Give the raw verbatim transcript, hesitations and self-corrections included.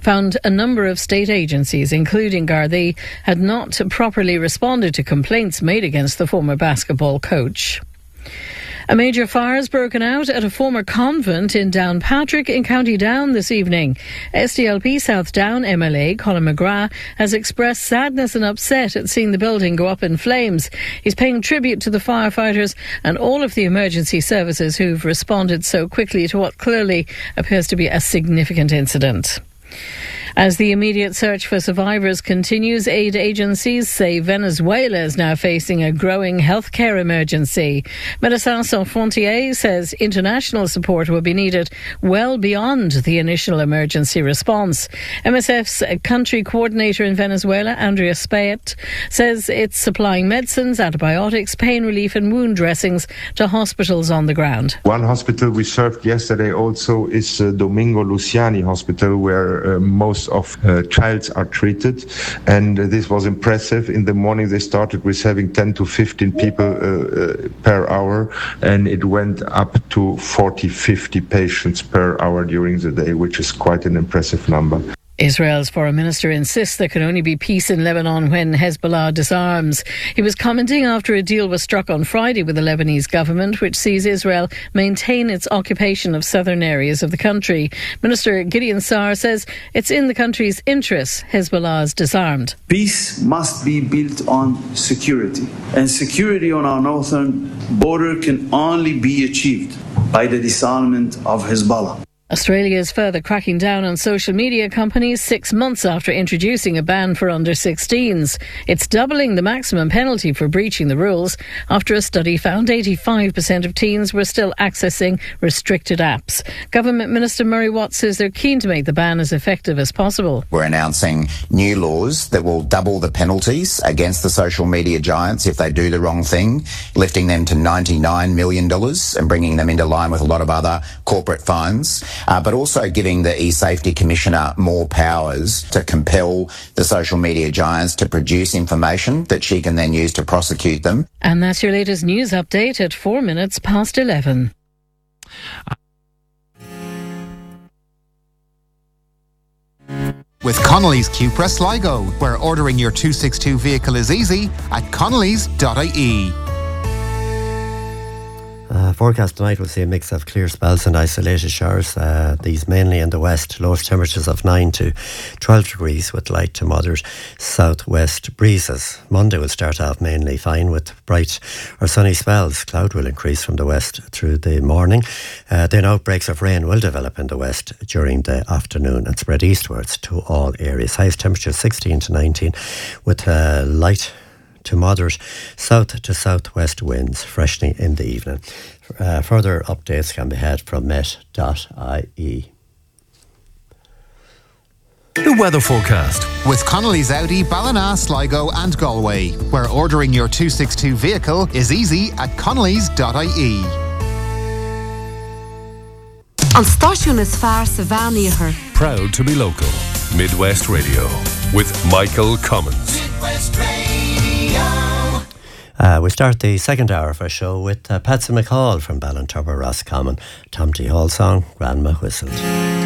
found a number of state agencies, including Gardaí, had not properly responded to complaints made against the former basketball coach. A major fire has broken out at a former convent in Downpatrick in County Down this evening. S D L P South Down M L A Colin McGrath has expressed sadness and upset at seeing the building go up in flames. He's paying tribute to the firefighters and all of the emergency services who've responded so quickly to what clearly appears to be a significant incident. As the immediate search for survivors continues, aid agencies say Venezuela is now facing a growing healthcare emergency. Médecins Sans Frontières says international support will be needed well beyond the initial emergency response. M S F's country coordinator in Venezuela, Andrea Spayet, says it's supplying medicines, antibiotics, pain relief and wound dressings to hospitals on the ground. One hospital we served yesterday also is uh, Domingo Luciani Hospital, where uh, most of uh, childs are treated, and uh, this was impressive. In the morning they started with having ten to fifteen people uh, uh, per hour, and it went up to forty, fifty patients per hour during the day, which is quite an impressive number. Israel's foreign minister insists there can only be peace in Lebanon when Hezbollah disarms. He was commenting after a deal was struck on Friday with the Lebanese government, which sees Israel maintain its occupation of southern areas of the country. Minister Gideon Saar says it's in the country's interests Hezbollah is disarmed. Peace must be built on security, and security on our northern border can only be achieved by the disarmament of Hezbollah. Australia is further cracking down on social media companies six months after introducing a ban for under sixteens. It's doubling the maximum penalty for breaching the rules after a study found eighty-five percent of teens were still accessing restricted apps. Government Minister Murray Watt says they're keen to make the ban as effective as possible. We're announcing new laws that will double the penalties against the social media giants if they do the wrong thing, lifting them to ninety-nine million dollars and bringing them into line with a lot of other corporate fines. Uh, but also giving the e-Safety Commissioner more powers to compel the social media giants to produce information that she can then use to prosecute them. And that's your latest news update at four minutes past eleven. With Connolly's Cupra Sligo, where ordering your two sixty-two vehicle is easy at connellys dot I E. Uh, forecast tonight will see a mix of clear spells and isolated showers. Uh, these mainly in the west. Lowest temperatures of nine to twelve degrees with light to moderate southwest breezes. Monday will start off mainly fine with bright or sunny spells. Cloud will increase from the west through the morning. Uh, then outbreaks of rain will develop in the west during the afternoon and spread eastwards to all areas. Highest temperature sixteen to nineteen with uh, light to moderate south to southwest winds, freshening in the evening. Uh, further updates can be had from met dot I E. The weather forecast with Connolly's Audi, Ballina, Sligo and Galway, where ordering your two sixty-two vehicle is easy at connellys dot I E. On Stáisiún is fearr sa bhean. Proud to be local. Midwest Radio with Michael Cummins. Midwest Radio. Uh, we start the second hour of our show with uh, Patsy McCall from Ballinturber, Roscommon, Tom T. Hall song, Grandma Whistled.